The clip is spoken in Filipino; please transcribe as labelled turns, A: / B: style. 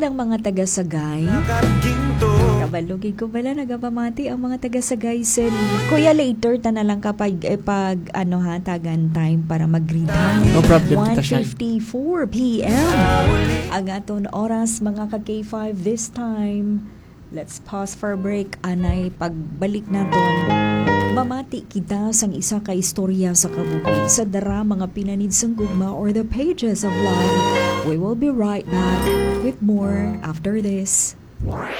A: magandang mga taga-Sagay. Kabalugin ko bala nagapamati ang mga taga-Sagay sen. Kuya later ta na lang kapag tagan time para mag-greeting.
B: No problem, Tita Shai.
A: 1:54 p.m. Ang aton oras mga ka-K5 this time. Let's pause for a break. Anay, pagbalik naton, mamati kita sang isa ka istorya sa kabukid sa dara mga pinanid sang gugma or the pages of love. We will be right back with more after this.